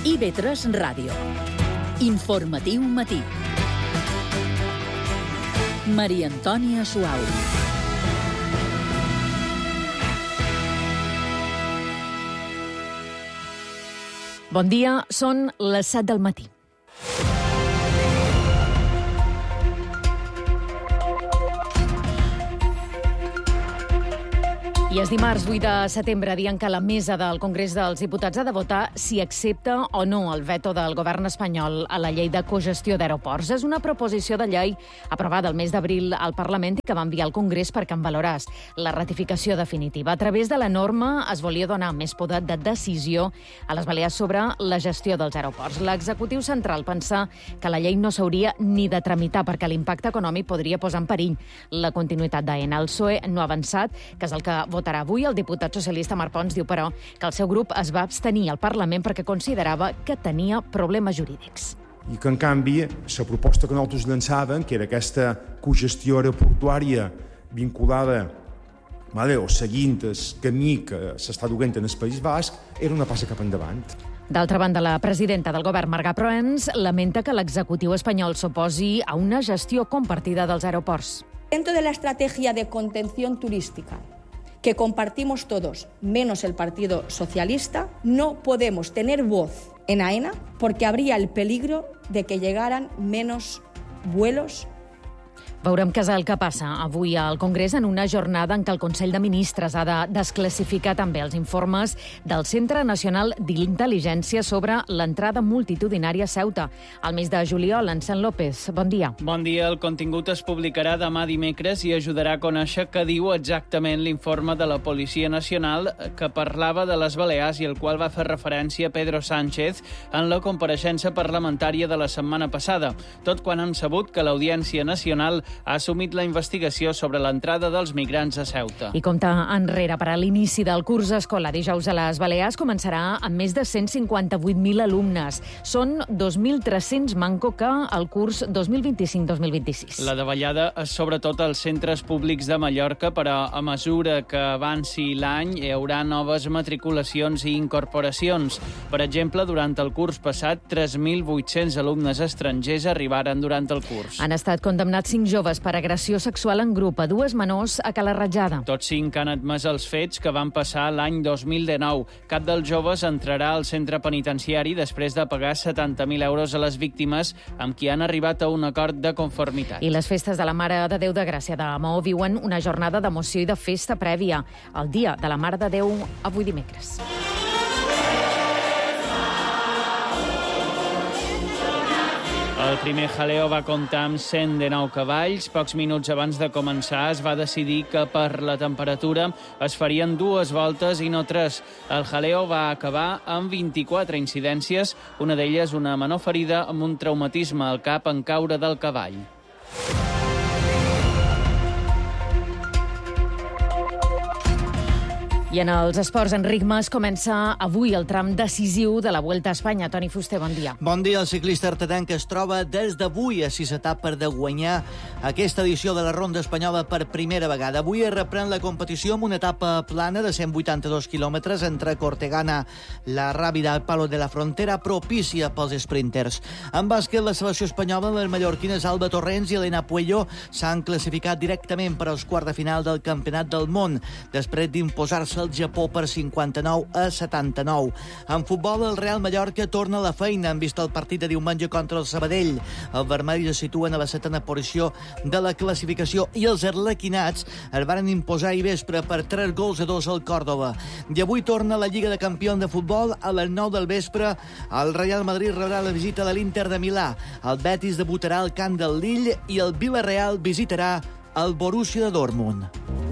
IB3 Ràdio. Informatiu matí. Maria Antònia Suau. Bon dia, són les 7 del matí. I és dimarts 8 de setembre, dia en què la mesa del Congrés dels Diputats ha de votar si accepta o no el veto del govern espanyol a la llei de cogestió d'aeroports. És una proposició de llei aprovada el mes d'abril al Parlament i que va enviar al Congrés perquè en valorés la ratificació definitiva. A través de la norma es volia donar més poder de decisió a les Balears sobre la gestió dels aeroports. L'executiu central pensa que la llei no s'hauria ni de tramitar perquè l'impacte econòmic podria posar en perill la continuïtat d'AENA. El PSOE no ha avançat, que és el que votarà avui. El diputat socialista Marc Pons diu, però, que el seu grup es va abstenir al Parlament perquè considerava que tenia problemes jurídics. I que, en canvi, la proposta que nosaltres llançàvem, que era aquesta cogestió aeroportuària vinculada o seguint el camí que s'està duent en el País Basc, era una passa cap endavant. D'altra banda, la presidenta del govern, Marga Proens, lamenta que l'executiu espanyol s'oposi a una gestió compartida dels aeroports. Dentro de la estrategia de contención turística que compartimos todos, menos el Partido Socialista, no podemos tener voz en AENA porque habría el peligro de que llegaran menos vuelos. Veurem què és el que passa avui al Congrés en una jornada en què el Consell de Ministres ha de desclassificar també els informes del Centre Nacional d'Intel·ligència sobre l'entrada multitudinària a Ceuta. Al mes de juliol, Encén López, bon dia. Bon dia. El contingut es publicarà demà dimecres i ajudarà a conèixer què diu exactament l'informe de la Policia Nacional que parlava de les Balears i el qual va fer referència Pedro Sánchez en la compareixença parlamentària de la setmana passada, tot quan hem sabut que l'Audiència Nacional ha assumit la investigació sobre l'entrada dels migrants a Ceuta. I compta enrere per a l'inici del curs escolar dijous a les Balears començarà amb més de 158.000 alumnes. Són 2.300 manco que el curs 2025-2026. La davallada és sobretot als centres públics de Mallorca, però a mesura que avanci l'any hi haurà noves matriculacions i incorporacions. Per exemple, durant el curs passat, 3.800 alumnes estrangers arribaren durant el curs. Han estat condemnats 5 joves per agressió sexual en grup a 2 menors a Cala Ratjada. Tots 5 han admès els fets que van passar l'any 2019. Cap dels joves entrarà al centre penitenciari després de pagar 70.000 euros a les víctimes, amb qui han arribat a un acord de conformitat. I les festes de la Mare de Déu de Gràcia de Maó viuen una jornada d'emoció i de festa prèvia. El dia de la Mare de Déu avui dimecres. El primer jaleo va comptar amb 119 cavalls. Pocs minuts abans de començar es va decidir que per la temperatura es farien 2 voltes i no 3. El jaleo va acabar amb 24 incidències, una d'elles una menor ferida amb un traumatisme al cap en caure del cavall. I en els esports, Enric Mas comença avui el tram decisiu de la Vuelta a Espanya. Toni Fuster, bon dia. Bon dia. El ciclista artetenc es troba des d'avui a 6 etapes de guanyar aquesta edició de la Ronda Espanyola per primera vegada. Avui es reprèn la competició amb una etapa plana de 182 quilòmetres entre Cortegana, la Rábida, el Palo de la Frontera, propícia pels sprinters. En bàsquet, la selecció espanyola, les mallorquines Alba Torrents i Elena Puello s'han classificat directament per als quarts de final del Campionat del Món, després d'imposar-se el Japó per 59-79. En futbol, el Real Mallorca torna a la feina. Han vist el partit de diumenge contra el Sabadell. Els vermells es situen a la 7a posició de la classificació i els arlequinats es van imposar ahir vespre per 3-2 al Còrdova. I avui torna la Lliga de Campions de futbol a les 9 del vespre. El Real Madrid rebrà la visita de l'Inter de Milà. El Betis debutarà al camp del Lille i el Villarreal visitarà el Borussia de Dortmund.